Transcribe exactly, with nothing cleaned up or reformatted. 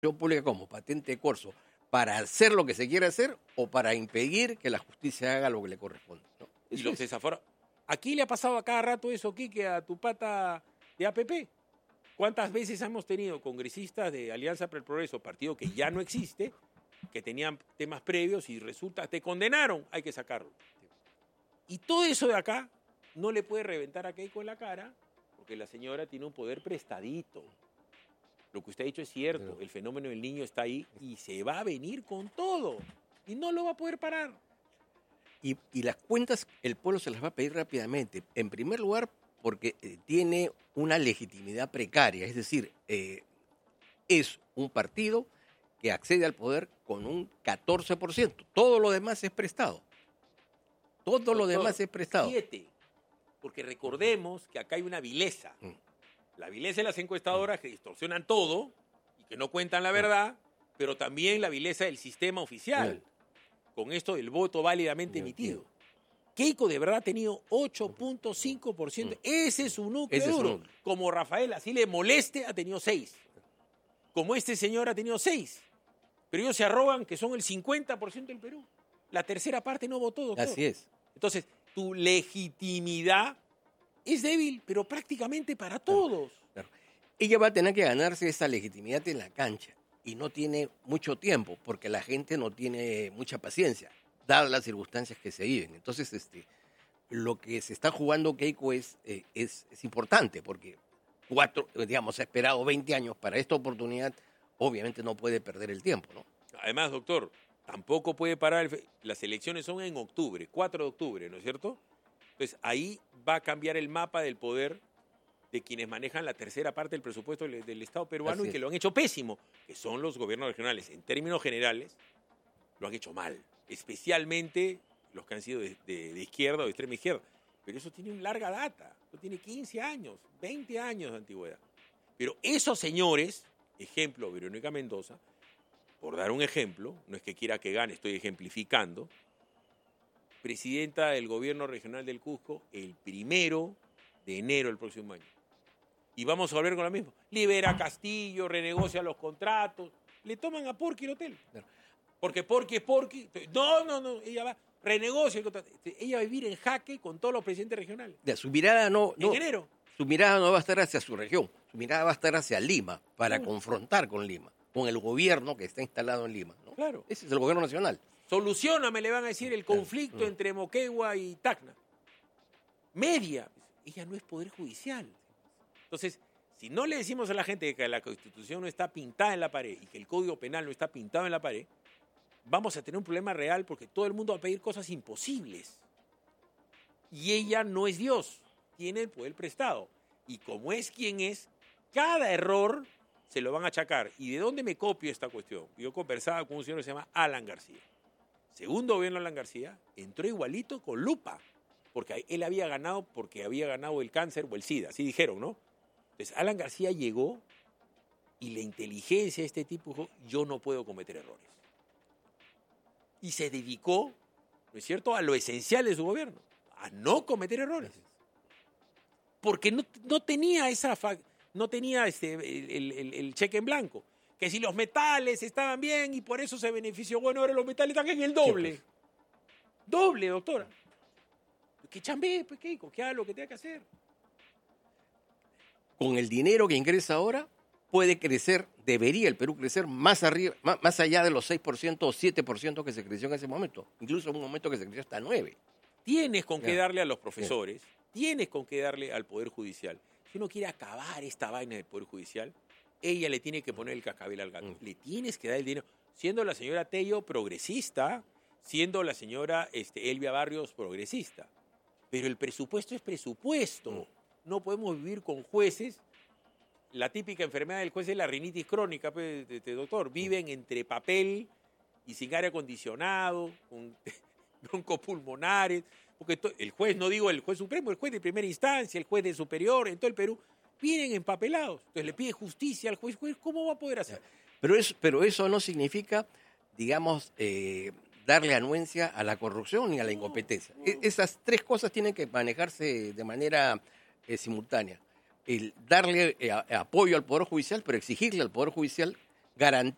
pública como patente de corso para hacer lo que se quiere hacer o para impedir que la justicia haga lo que le corresponde, ¿no? Y Eso los es. desaforados. Aquí le ha pasado a cada rato eso, Quique, a tu pata de A P P. ¿Cuántas veces hemos tenido congresistas de Alianza para el Progreso, partido que ya no existe, que tenían temas previos y resulta, te condenaron, hay que sacarlo? Y todo eso de acá no le puede reventar a Keiko en la cara, porque la señora tiene un poder prestadito. Lo que usted ha dicho es cierto, el fenómeno del niño está ahí y se va a venir con todo. Y no lo va a poder parar. Y, y las cuentas el pueblo se las va a pedir rápidamente. En primer lugar, porque eh, tiene una legitimidad precaria, es decir, eh, es un partido que accede al poder con un catorce por ciento. Todo lo demás es prestado. Todo Doctor, lo demás es prestado. Siete. Porque recordemos que acá hay una vileza. Mm. La vileza de las encuestadoras que distorsionan todo y que no cuentan la verdad, pero también la vileza del sistema oficial, con esto del voto válidamente emitido. Keiko de verdad ha tenido ocho punto cinco por ciento. Ese es su núcleo Ese es su duro. núcleo. Como Rafael, así le moleste, ha tenido seis. Como este señor ha tenido seis. Pero ellos se arrogan que son el cincuenta por ciento del Perú. La tercera parte no votó, doctor. Así es. Entonces, tu legitimidad es débil, pero prácticamente para todos. Claro. Ella va a tener que ganarse esa legitimidad en la cancha y no tiene mucho tiempo porque la gente no tiene mucha paciencia, dadas las circunstancias que se viven. Entonces, este, lo que se está jugando Keiko es, eh, es, es importante porque cuatro, digamos, ha esperado veinte años para esta oportunidad, obviamente no puede perder el tiempo, ¿no? Además, doctor, tampoco puede parar. El fe... Las elecciones son en octubre, cuatro de octubre, ¿no es cierto? Entonces, ahí va a cambiar el mapa del poder de quienes manejan la tercera parte del presupuesto del, del Estado peruano. Así y que es. Lo han hecho pésimo, que son los gobiernos regionales. En términos generales, lo han hecho mal, especialmente los que han sido de, de, de izquierda o de extrema izquierda. Pero eso tiene una larga data, eso tiene quince años, veinte años de antigüedad. Pero esos señores, ejemplo, Verónica Mendoza, por dar un ejemplo, no es que quiera que gane, estoy ejemplificando, presidenta del gobierno regional del Cusco el primero de enero del próximo año. Y vamos a volver con lo mismo. Libera Castillo, renegocia los contratos, le toman a Porqui el hotel. Porque Porqui es Porqui. No, no, no, ella va, renegocia el contrato. Ella va a vivir en jaque con todos los presidentes regionales. Ya, su mirada no, no, en enero. Su mirada no va a estar hacia su región, su mirada va a estar hacia Lima, para sí. confrontar con Lima, con el gobierno que está instalado en Lima, ¿no? Claro. Ese es el gobierno nacional. Solucióname, le van a decir, el conflicto claro. entre Moquegua y Tacna. Media. Ella no es poder judicial. Entonces, si no le decimos a la gente que la Constitución no está pintada en la pared y que el Código Penal no está pintado en la pared, vamos a tener un problema real porque todo el mundo va a pedir cosas imposibles. Y ella no es Dios, tiene el poder prestado. Y como es quien es, cada error se lo van a achacar. ¿Y de dónde me copio esta cuestión? Yo conversaba con un señor que se llama Alan García. Segundo gobierno de Alan García, entró igualito con lupa, porque él había ganado porque había ganado el cáncer o el SIDA, así dijeron, ¿no? Entonces Alan García llegó y la inteligencia de este tipo dijo, yo no puedo cometer errores. Y se dedicó, ¿no es cierto?, a lo esencial de su gobierno, a no cometer errores. Porque no, no tenía esa no tenía este, el, el, el cheque en blanco. Que si los metales estaban bien y por eso se benefició, bueno, ahora los metales están en el doble. Sí, pues. Doble, doctora. Que chambee, pues, Keiko, que haga lo que tenga que hacer. Con el dinero que ingresa ahora, puede crecer, debería el Perú crecer más arriba, más, más allá de los seis por ciento o siete por ciento que se creció en ese momento. Incluso en un momento que se creció hasta nueve. Tienes con qué darle a los profesores, tienes con qué darle al Poder Judicial. Si uno quiere acabar esta vaina del Poder Judicial, ella le tiene que poner el cascabel al gato. Mm. Le tienes que dar el dinero. Siendo la señora Tello progresista, siendo la señora este, Elvia Barrios progresista. Pero el presupuesto es presupuesto. Mm. No podemos vivir con jueces. La típica enfermedad del juez es la rinitis crónica, pues, de, de, doctor. Viven entre papel y sin aire acondicionado, con broncopulmonares. Porque to, el juez, no digo el juez supremo, el juez de primera instancia, el juez de superior, en todo el Perú, vienen empapelados. Entonces le pide justicia al juez. ¿Juez cómo va a poder hacer? Pero eso, pero eso no significa, digamos, eh, darle anuencia a la corrupción ni a la incompetencia. No, no. Esas tres cosas tienen que manejarse de manera eh, simultánea. El darle eh, apoyo al Poder Judicial, pero exigirle al Poder Judicial garantías